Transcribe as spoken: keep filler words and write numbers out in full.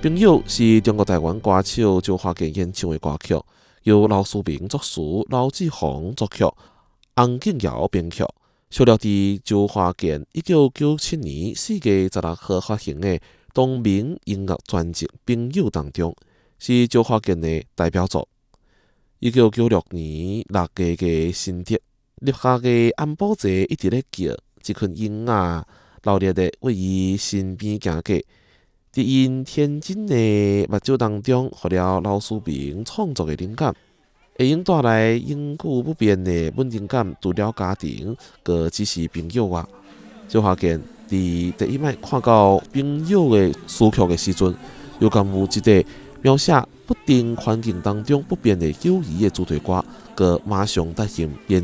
朋友是中国台湾歌手周华健演唱的歌曲，由刘书明作词，刘志宏作曲，洪景尧编曲。收录伫周华健一九九七年四月十六号发行的同名音乐专辑《朋友》当中，是周华健的代表作。一九九六年六月嘅新竹立下嘅安保节一直咧叫，一群婴仔热烈地为伊身边行过。伫因天真的目睭当中，获了刘书明创作的灵感，会用带来永久不变的稳定感。除了家庭，佮只是朋友啊。周华健伫第一摆看到朋友的词曲的时阵，有感有一个描写不定环境当中不变的友谊的主题歌，佮马上带进演